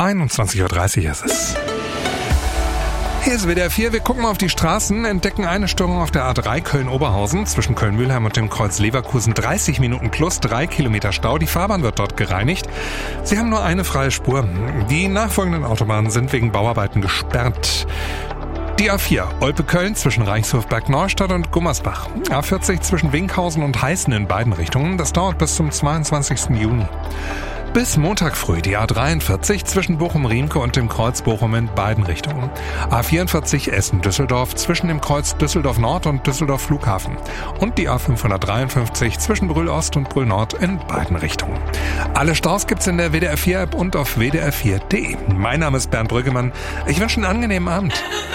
21:30 Uhr ist es. Hier ist WDR 4. Wir gucken mal auf die Straßen, entdecken eine Störung auf der A3 Köln-Oberhausen zwischen Köln-Mühlheim und dem Kreuz Leverkusen. 30 Minuten plus 3 Kilometer Stau. Die Fahrbahn wird dort gereinigt. Sie haben nur eine freie Spur. Die nachfolgenden Autobahnen sind wegen Bauarbeiten gesperrt. Die A4 Olpe-Köln zwischen Reichshof-Berg-Neustadt und Gummersbach. A40 zwischen Winkhausen und Heißen in beiden Richtungen. Das dauert bis zum 22. Juni. Bis Montag früh die A43 zwischen Bochum-Riemke und dem Kreuz Bochum in beiden Richtungen. A44 Essen-Düsseldorf zwischen dem Kreuz Düsseldorf-Nord und Düsseldorf Flughafen. Und die A553 zwischen Brühl-Ost und Brühl-Nord in beiden Richtungen. Alle Staus gibt's in der WDR 4 App und auf wdr4.de. Mein Name ist Bernd Brüggemann. Ich wünsche einen angenehmen Abend.